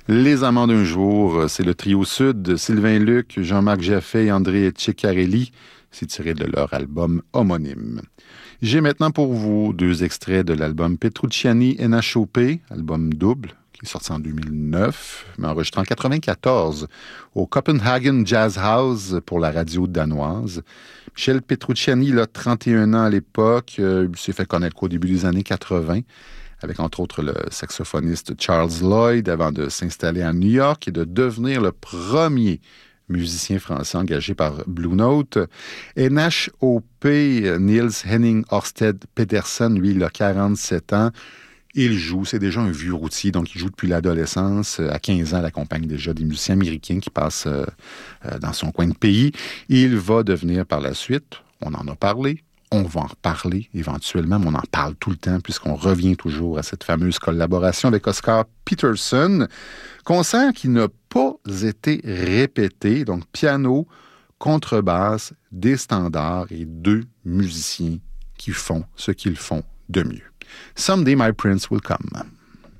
Les Amants d'un jour, c'est le trio Sud, Sylvain Luc, Jean-Marc Jaffé et André Ceccarelli. C'est tiré de leur album homonyme. J'ai maintenant pour vous 2 extraits de l'album Petrucciani NHOP, album double, qui est sorti en 2009, mais enregistré en 1994 au Copenhagen Jazz House pour la radio danoise. Michel Petrucciani, il a 31 ans à l'époque, il s'est fait connaître qu'au début des années 80, avec entre autres le saxophoniste Charles Lloyd, avant de s'installer à New York et de devenir le premier musicien français engagé par Blue Note. NHOP, Niels Henning Ørsted Pedersen, lui, il a 47 ans. Il joue, c'est déjà un vieux routier, donc il joue depuis l'adolescence. À 15 ans, il accompagne déjà des musiciens américains qui passent dans son coin de pays. Il va devenir par la suite, on en a parlé, on va en reparler éventuellement, mais on en parle tout le temps puisqu'on revient toujours à cette fameuse collaboration avec Oscar Peterson. Concert qui n'a pas été répété, donc piano, contrebasse, des standards et 2 musiciens qui font ce qu'ils font de mieux. Someday My Prince Will Come.